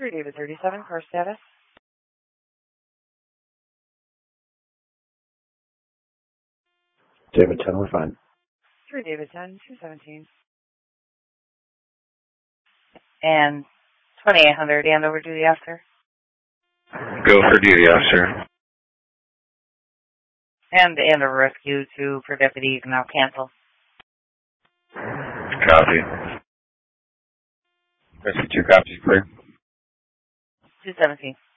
3 David 37, car status. David 10, we're fine. 3 David 10, 217. And 2800, Andover duty officer. Go for duty officer. And Andover rescue for deputy, you can now cancel. Copy. Rescue 2 copies clear. 217.